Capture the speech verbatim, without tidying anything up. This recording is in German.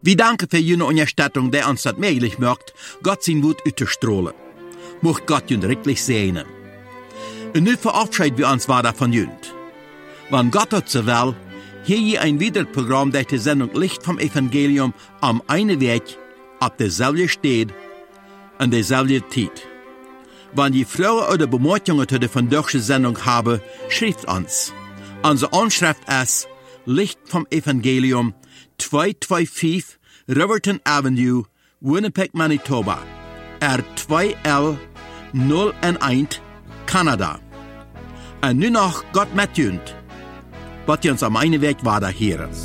Wir danken für jene Unterstützung, die uns das möglich macht, Gott sein Wut auszustrahlen. Mocht Gott jün richtig segnen. Und nun verabschieden wir uns weiter von jünd. Wenn Gott hat so will, hier je ein Wiederprogramm, das die Sendung Licht vom Evangelium am einen Weg, ab derselbe steht, an derselbe Zeit. Wenn die Frauen oder Bemerkungen zu der von der Sendung haben, schreibt uns. Unsere Anschrift ist Licht vom Evangelium, zweihunderfünfundzwanzig Riverton Avenue, Winnipeg, Manitoba, R zwei L null eins, Kanada. Und nun noch Gott mit jünd, was uns am einen Weg weiter hören.